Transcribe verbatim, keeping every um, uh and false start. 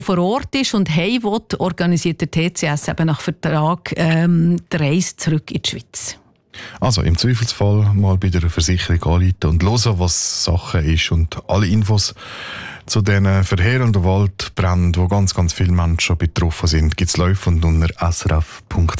vor Ort ist und heim will, organisiert der T C S eben nach Vertrag ähm, die Reise zurück in die Schweiz. Also im Zweifelsfall mal bei der Versicherung anrufen und hören, was Sache ist. Und alle Infos zu diesen verheerenden Waldbränden, wo ganz, ganz viele Menschen betroffen sind, gibt es laufend unter s r f punkt